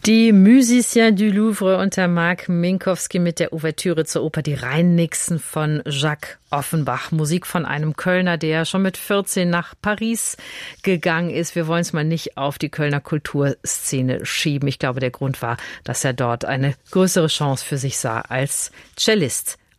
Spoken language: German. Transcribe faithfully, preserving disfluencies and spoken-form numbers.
Die Musiciens du Louvre unter Mark Minkowski mit der Ouvertüre zur Oper Die Rheinnixen von Jacques Offenbach. Musik von einem Kölner, der schon mit vierzehn nach Paris gegangen ist. Wir wollen es mal nicht auf die Kölner Kulturszene schieben. Ich glaube, der Grund war, dass er dort eine größere Chance für sich sah als Cellist.